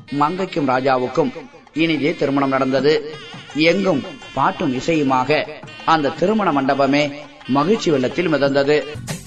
மங்கைக்கும் ராஜாவுக்கும் இனிதே திருமணம் நடந்தது. எங்கும் பாட்டும் இசையுமாக அந்த திருமண மண்டபமே மகிழ்ச்சி வெள்ளத்தில் மிதந்தது.